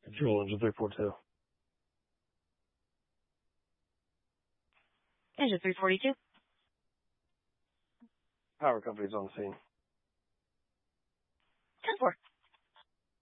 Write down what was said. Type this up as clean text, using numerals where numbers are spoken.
Control engine 342. Engine 342. Power company's on the scene.